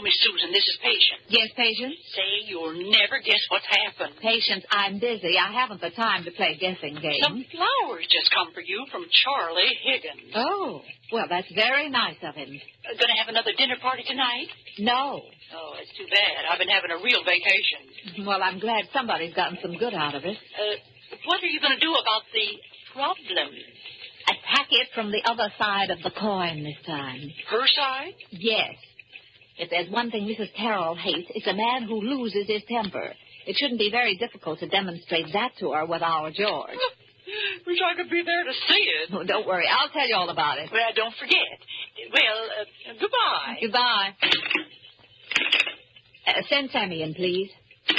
Miss Susan, this is Patience. Yes, Patience? Say, you'll never guess what's happened. Patience, I'm busy. I haven't the time to play guessing games. Some flowers just come for you from Charlie Higgins. Oh, well, that's very nice of him. Going to have another dinner party tonight? No. Oh, that's too bad. I've been having a real vacation. Well, I'm glad somebody's gotten some good out of it. What are you going to do about the problem? Attack it from the other side of the coin this time. Her side? Yes. If there's one thing Mrs. Carroll hates, it's a man who loses his temper. It shouldn't be very difficult to demonstrate that to her with our George. Wish I could be there to see it. Oh, don't worry. I'll tell you all about it. Well, don't forget. Well, goodbye. Goodbye. Send Sammy in, please.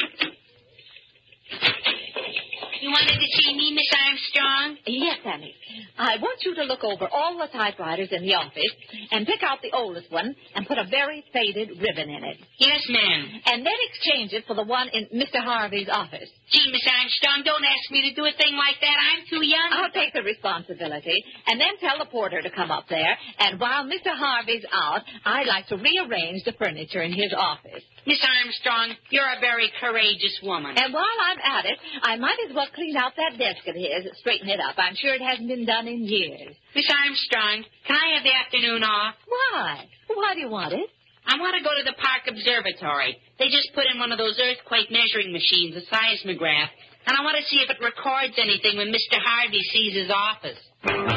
You wanted to see me, Miss Armstrong? Yes, Sammy. I want you to look over all the typewriters in the office and pick out the oldest one and put a very faded ribbon in it. Yes, ma'am. And then exchange it for the one in Mr. Harvey's office. Gee, Miss Armstrong, don't ask me to do a thing like that. I'm too young. I'll take the responsibility and then tell the porter to come up there. And while Mr. Harvey's out, I'd like to rearrange the furniture in his office. Miss Armstrong, you're a very courageous woman. And while I'm at it, I might as well clean out that desk of his, straighten it up. I'm sure it hasn't been done in years. Miss Armstrong, can I have the afternoon off? Why? Why do you want it? I want to go to the Park Observatory. They just put in one of those earthquake measuring machines, a seismograph, and I want to see if it records anything when Mr. Harvey sees his office.